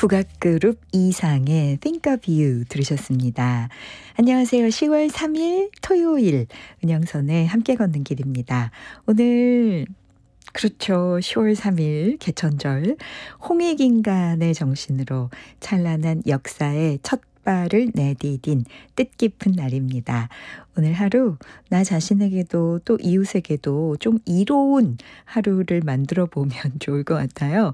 국악그룹 이상의 Think of You 들으셨습니다. 안녕하세요. 10월 3일 토요일 은영선의 함께 걷는 길입니다. 오늘 그렇죠. 10월 3일 개천절 홍익인간의 정신으로 찬란한 역사의 첫 발을 내디딘 뜻깊은 날입니다. 오늘 하루 나 자신에게도 또 이웃에게도 좀 이로운 하루를 만들어 보면 좋을 것 같아요.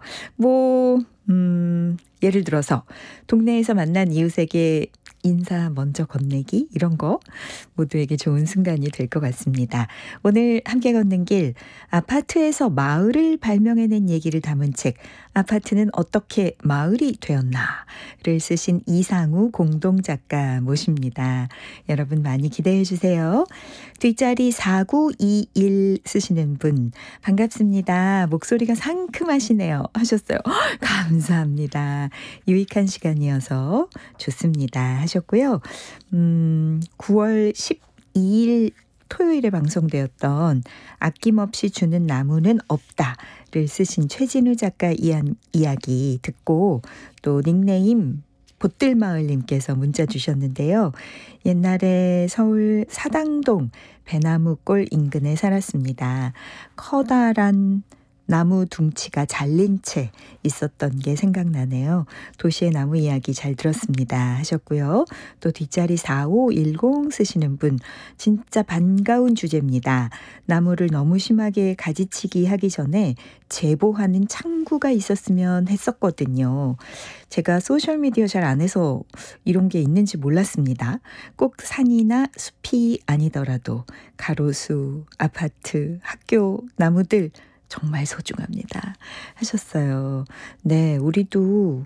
예를 들어서 동네에서 만난 이웃에게 인사 먼저 건네기 이런 거 모두에게 좋은 순간이 될 것 같습니다. 오늘 함께 걷는 길 아파트에서 마을을 발명해낸 얘기를 담은 책 아파트는 어떻게 마을이 되었나를 쓰신 이상우 공동작가 모십니다. 여러분 많이 기대해 주세요. 뒷자리 4921 쓰시는 분 반갑습니다. 목소리가 상큼하시네요 하셨어요. 감사합니다. 유익한 시간이어서 좋습니다 하셨고요. 9월 12일 토요일에 방송되었던 아낌없이 주는 나무는 없다를 쓰신 최진우 작가 이야기 듣고 또 닉네임 보뜰마을님께서 문자 주셨는데요. 옛날에 서울 사당동 배나무골 인근에 살았습니다. 커다란 나무 둥치가 잘린 채 있었던 게 생각나네요. 도시의 나무 이야기 잘 들었습니다 하셨고요. 또 뒷자리 4510 쓰시는 분 진짜 반가운 주제입니다. 나무를 너무 심하게 가지치기 하기 전에 제보하는 창구가 있었으면 했었거든요. 제가 소셜미디어 잘 안 해서 이런 게 있는지 몰랐습니다. 꼭 산이나 숲이 아니더라도 가로수, 아파트, 학교, 나무들 정말 소중합니다 하셨어요. 네, 우리도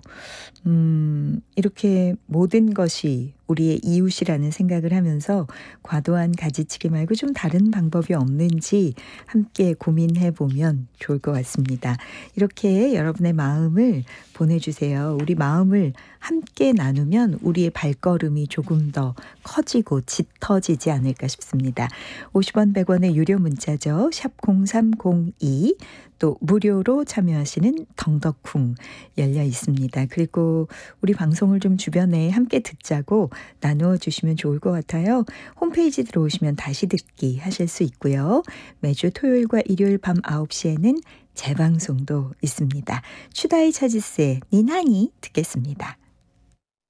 이렇게 모든 것이 우리의 이웃이라는 생각을 하면서 과도한 가지치기 말고 좀 다른 방법이 없는지 함께 고민해 보면 좋을 것 같습니다. 이렇게 여러분의 마음을 보내주세요. 우리 마음을 함께 나누면 우리의 발걸음이 조금 더 커지고 짙어지지 않을까 싶습니다. 50원 100원의 유료 문자죠. 샵 0302 또 무료로 참여하시는 덩덕쿵 열려 있습니다. 그리고 우리 방송을 좀 주변에 함께 듣자고 나누어 주시면 좋을 것 같아요. 홈페이지 들어오시면 다시 듣기 하실 수 있고요. 매주 토요일과 일요일 밤 9시에는 재방송도 있습니다. 추다이 차지스의 니나니 듣겠습니다.